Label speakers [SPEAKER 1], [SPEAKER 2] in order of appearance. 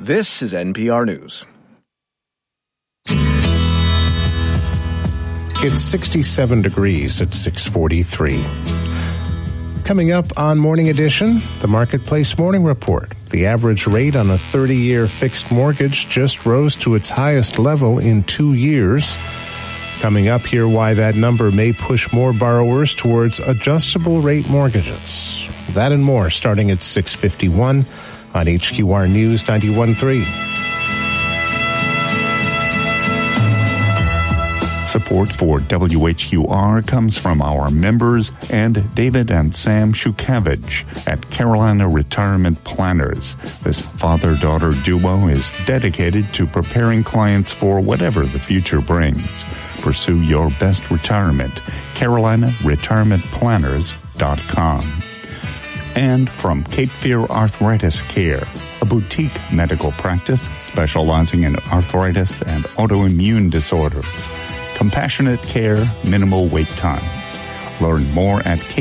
[SPEAKER 1] This is NPR News.
[SPEAKER 2] It's 67 degrees at 6:43. Coming up on Morning Edition, the Marketplace Morning Report. The average rate on a 30-year fixed mortgage just rose to its highest level in 2 years. Coming up here, why that number may push more borrowers towards adjustable rate mortgages. That and more starting at 6:51 on HQR News 91.3.
[SPEAKER 3] Support for WHQR comes from our members and David and Sam Shukavich at Carolina Retirement Planners. This father-daughter duo is dedicated to preparing clients for whatever the future brings. Pursue your best retirement. CarolinaRetirementPlanners.com. And from Cape Fear Arthritis Care, a boutique medical practice specializing in arthritis and autoimmune disorders. Compassionate care, minimal wait times. Learn more at